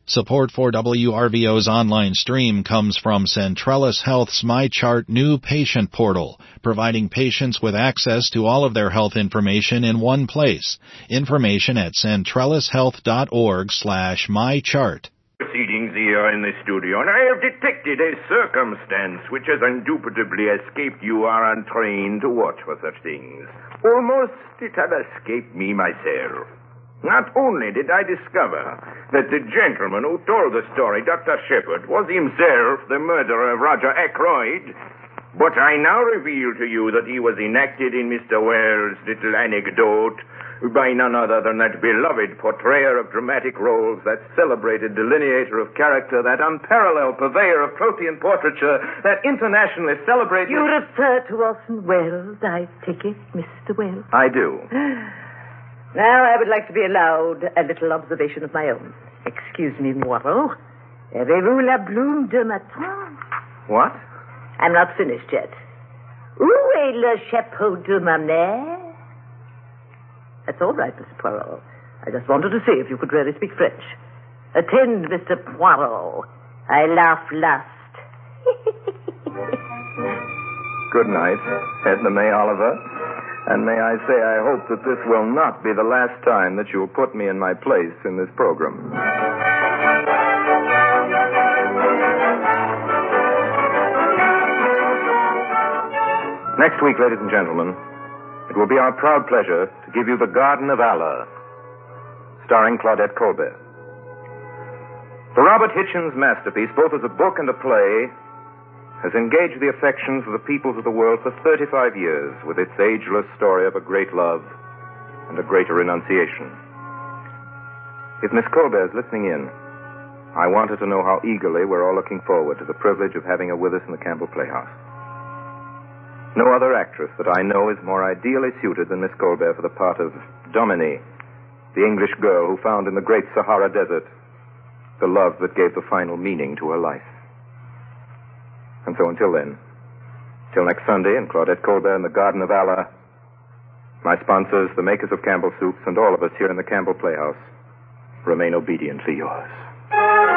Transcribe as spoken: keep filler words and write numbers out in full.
Support for W R V O's online stream comes from Centrellis Health's MyChart new patient portal, providing patients with access to all of their health information in one place. Information at centrellishealth.org slash mychart. Proceedings here in the studio, and I have detected a circumstance which has indubitably escaped you are untrained to watch for such things. Almost it had escaped me myself. Not only did I discover that the gentleman who told the story, Doctor Shepard, was himself the murderer of Roger Ackroyd, but I now reveal to you that he was enacted in Mister Wells' little anecdote by none other than that beloved portrayer of dramatic roles, that celebrated delineator of character, that unparalleled purveyor of protean portraiture, that internationally celebrated... You refer to Orson Welles, I take it, Mister Wells? I do. Now, I would like to be allowed a little observation of my own. Excuse me, Moirot. Avez-vous la plume de matin? What? I'm not finished yet. Où est le chapeau de ma mère? That's all right, Mister Poirot. I just wanted to see if you could really speak French. Attend, Mister Poirot. I laugh last. Good night, Edna May Oliver. And may I say, I hope that this will not be the last time that you'll put me in my place in this program. Next week, ladies and gentlemen, it will be our proud pleasure to give you The Garden of Allah, starring Claudette Colbert. The Robert Hitchens masterpiece, both as a book and a play, has engaged the affections of the peoples of the world for thirty-five years with its ageless story of a great love and a greater renunciation. If Miss Colbert is listening in, I want her to know how eagerly we're all looking forward to the privilege of having her with us in the Campbell Playhouse. No other actress that I know is more ideally suited than Miss Colbert for the part of Dominique, the English girl who found in the great Sahara Desert the love that gave the final meaning to her life. And so until then, till next Sunday in Claudette Colbert in the Garden of Allah, my sponsors, the makers of Campbell Soups, and all of us here in the Campbell Playhouse remain obediently yours.